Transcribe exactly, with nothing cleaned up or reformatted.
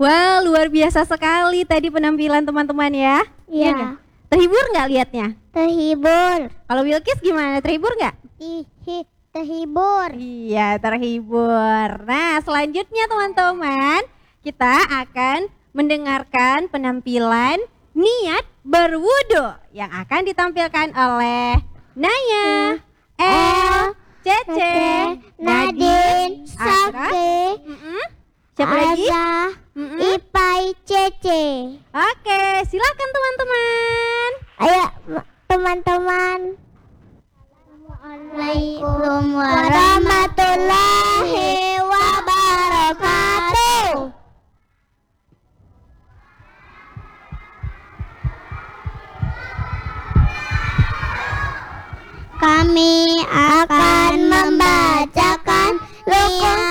Wah, luar biasa sekali tadi penampilan teman-teman ya. Iya. nggak? Terhibur nggak liatnya? Terhibur. Kalau Wilkis gimana? Terhibur nggak? Ihi, terhibur. Iya, terhibur. Nah, selanjutnya teman-teman, kita akan mendengarkan penampilan niat berwudu yang akan ditampilkan oleh Naya, El, Cece, Nadine, Asra. Sakti, Mm-mm. Siapa lagi? Aza, Mm-mm. Ipai, Cece. Oke, silakan teman-teman. Ayo ma- teman-teman. Assalamualaikum warahmatullahi wabarakatuh. Kami akan membacakan rukun